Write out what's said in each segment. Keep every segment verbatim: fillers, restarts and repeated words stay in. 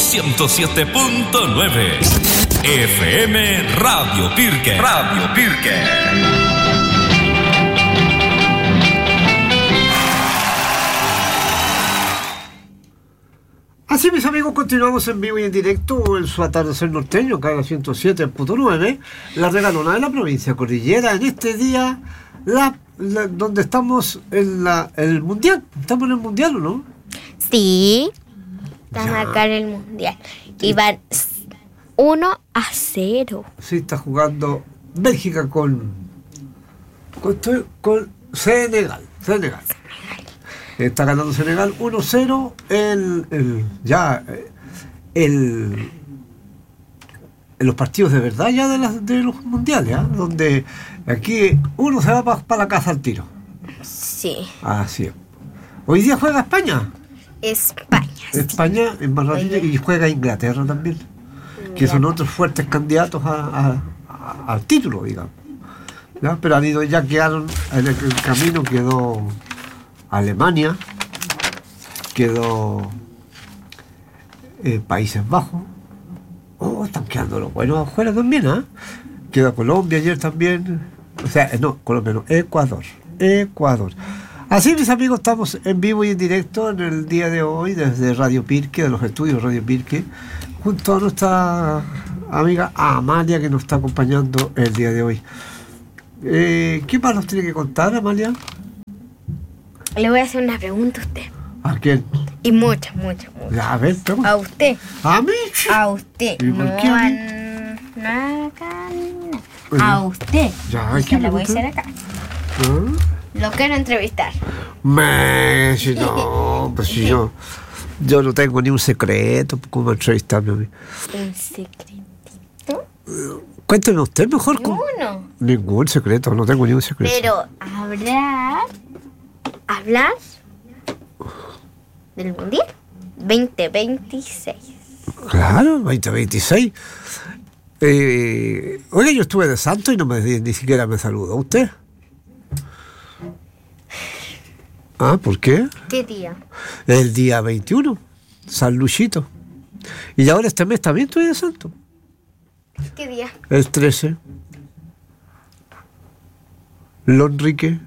ciento siete punto nueve. F M Radio Pirque. Radio Pirque. Así, mis amigos, continuamos en vivo y en directo en su atardecer norteño, acá en la ciento siete punto nueve, la regalona de la provincia Cordillera, en este día, la, la, donde estamos en la, el mundial. ¿Estamos en el mundial o no? Sí, estamos ya. Acá en el mundial. Y van uno a cero. Sí, está jugando Bélgica con, con, con Senegal. Senegal. Está ganando Senegal uno cero. El, el, ya el, en los partidos de verdad ya de, las, de los mundiales, ¿eh? Donde aquí uno se va para pa la casa al tiro. Sí. Así es. Hoy día juega España. España. España sí. En Barranquilla y juega Inglaterra también. Inglaterra. Que son otros fuertes candidatos a, a, a, al título, digamos. ¿Ya? Pero han ido, ya quedaron en el, el camino, quedó Alemania, quedó eh, Países Bajos. Oh, están quedando los buenos afuera también, ¿eh? Queda Colombia ayer también. O sea, no, Colombia no, Ecuador. Ecuador. Así, mis amigos, estamos en vivo y en directo en el día de hoy desde Radio Pirque, de los estudios Radio Pirque, junto a nuestra amiga Amalia, que nos está acompañando el día de hoy. Eh, ¿Qué más nos tiene que contar, Amalia? Le voy a hacer una pregunta a usted. ¿A quién? Y muchas, muchas, muchas. A ver, pregunta. A usted. ¿A mí? A usted. ¿Y por no qué a mí? a... acá. Bueno, a usted. Ya, y ¿qué se la voy a pregunta? hacer acá. ¿Ah? Lo quiero entrevistar. Me, si no, pues si yo, yo no tengo ni un secreto, ¿cómo entrevistarme a mí? ¿Un secretito? Cuénteme usted mejor. Ninguno. Ningún secreto, no tengo ni un secreto. Pero hablar, hablar del Mundial veinte veintiséis. Claro, veinte veintiséis. Eh, oiga, yo estuve de santo y no me ni siquiera me saludó usted. Ah, ¿por qué? ¿Qué día? El día veintiuno, San Luchito. Y ahora este mes también estoy de santo. ¿Qué día? El trece. Lo Enrique.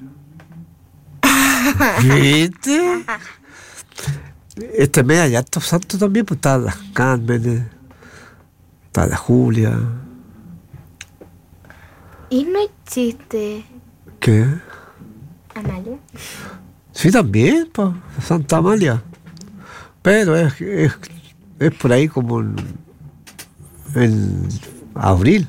¿Viste? Este mes hay hartos santos también, pues está las Carmen, está la Julia. ¿Y no existe ¿Qué? Amalia? Sí, también, pues, Santa Amalia. Pero es, es, es por ahí como en, en abril.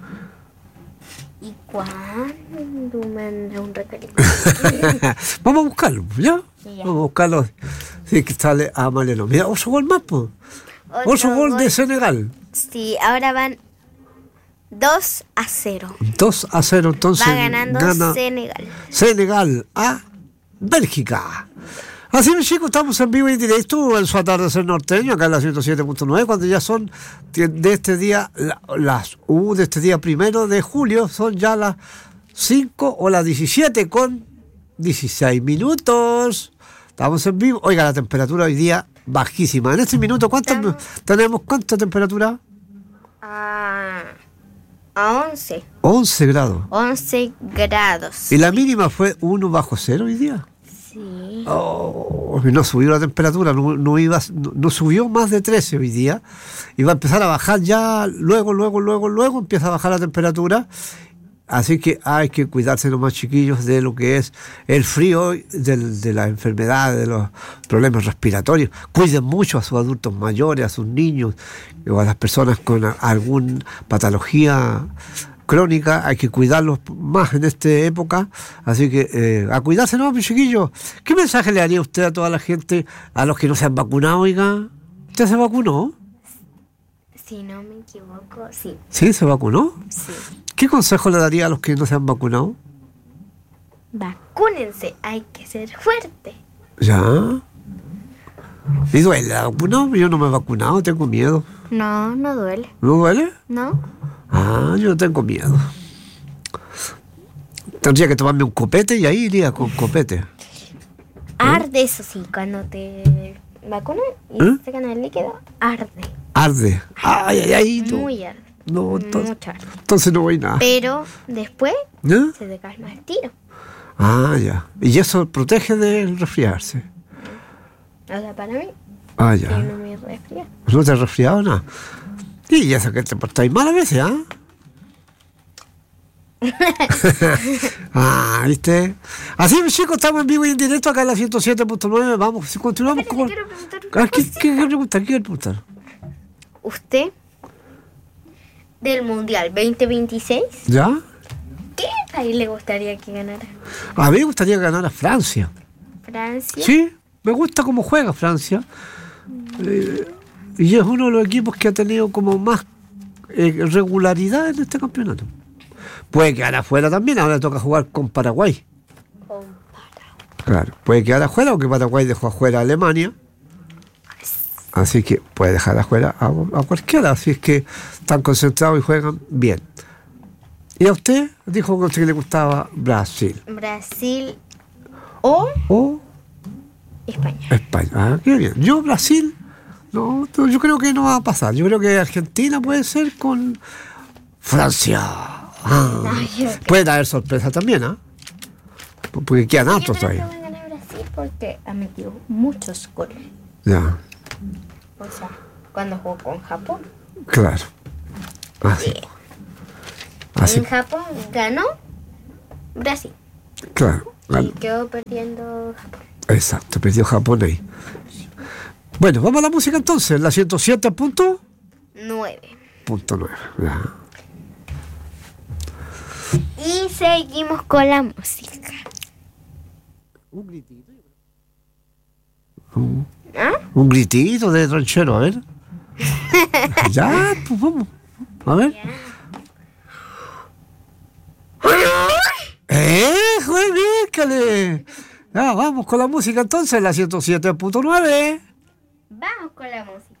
¿Y cuándo manda un requerimiento? Vamos a buscarlo, ¿ya? Ya. Vamos a buscarlo. Sí, que sale a Amalia. No. Mira, otro gol más, pues. Otro, otro gol, gol de Senegal. Sí, ahora van dos a cero. dos a cero, entonces. Va ganando gana Senegal. Senegal a Bélgica. Así, mis chicos, estamos en vivo y directo en su atardecer norteño, acá en la ciento siete punto nueve, cuando ya son de este día, las U de este día primero de julio, son ya las cinco o las diecisiete con dieciséis minutos. Estamos en vivo. Oiga, la temperatura hoy día bajísima. En este minuto, ¿cuánto Estamos... tenemos? ¿Cuánta temperatura? Ah, a once. once grados. once grados. ¿Y la mínima fue uno bajo cero hoy día? Sí. Oh, no subió la temperatura, no, no, iba, no, no subió más de trece hoy día. Iba a empezar a bajar ya, luego, luego, luego, luego empieza a bajar la temperatura. Así que hay que cuidarse los más chiquillos de lo que es el frío, de, de las enfermedades, de los problemas respiratorios. Cuiden mucho a sus adultos mayores, a sus niños o a las personas con alguna patología crónica. Hay que cuidarlos más en esta época. Así que eh, a cuidarse, ¿no, mis chiquillos? ¿Qué mensaje le haría usted a toda la gente, a los que no se han vacunado, oiga? ¿Usted se vacunó? Si no me equivoco, sí. ¿Sí? ¿Se vacunó? Sí. ¿Qué consejo le daría a los que no se han vacunado? Vacúnense, hay que ser fuerte. ¿Ya? ¿Y duele la vacuna? Yo no me he vacunado, tengo miedo. No, no duele. ¿No duele? No. Ah, yo tengo miedo. Tendría que tomarme un copete y ahí iría con copete. Arde, eso sí, cuando te vacunan y ¿Eh? sacan el líquido, arde. Arde. Ay, ay, ay. No, Muy arde. no entonces, Mucho arde. entonces no voy nada. Pero después ¿No? se te calma el tiro. Ah, ya. Y eso protege del resfriarse. O sea, para mí, Ah, yo ya. no me resfrío. ¿No te has resfriado nada? Y eso que te portáis mal a veces, ¿ah? Ah, ¿viste? Así, chicos, estamos en vivo y en directo acá en la ciento siete punto nueve. Vamos, si continuamos Espérate, con... quiero preguntar Ah, una ¿Qué, cosita. qué, qué pregunta? ¿Qué quiere preguntar? Usted, del Mundial veinte veintiséis, ¿Ya? ¿qué país le gustaría que ganara? A mí me gustaría ganar a Francia. ¿Francia? Sí, me gusta cómo juega Francia. Eh, y es uno de los equipos que ha tenido como más eh, regularidad en este campeonato. Puede quedar afuera también, ahora toca jugar con Paraguay. Con Claro, puede quedar afuera porque Paraguay dejó afuera a Alemania. Así que puede dejar afuera a, a cualquiera, así es que están concentrados y juegan bien. ¿Y a usted? Dijo que a usted le gustaba Brasil Brasil o o España. España. Ah, qué bien. Yo Brasil, no, no, yo creo que no va a pasar. Yo creo que Argentina puede ser con Francia. Ah, Ay, yo creo- pueden haber sorpresas también, ¿ah? Porque quedan Yo altos creo que todavía. va a ganar Brasil porque ha metido muchos goles. Ya, O sea, cuando jugó con Japón. claro. Así. Así, En Japón ganó Brasil. claro. Y quedó perdiendo Japón. Exacto, perdió Japón ahí. Bueno, vamos a la música entonces, la ciento siete punto nueve. nueve. Ya. Y seguimos con la música. Un gritito. ¿Ah? Un gritito de ranchero, a ver. Ya, pues vamos. A ver. ¡Eh, joder, bíscale! Ya, vamos con la música entonces, la ciento siete punto nueve. Vamos con la música.